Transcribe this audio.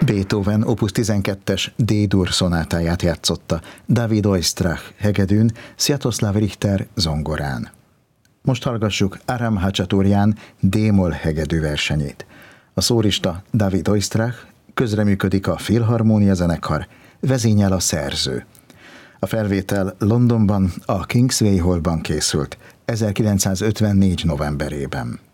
Beethoven opus 12-es D-dur szonátáját játszotta David Oistrakh hegedűn, Sviatoslav Richter zongorán. Most hallgassuk Aram Hachaturjan D-moll hegedű versenyét. A szórista David Oistrakh, közreműködik a Filharmónia zenekar, vezényel a szerző. A felvétel Londonban, a Kingsway Hallban készült 1954. novemberében.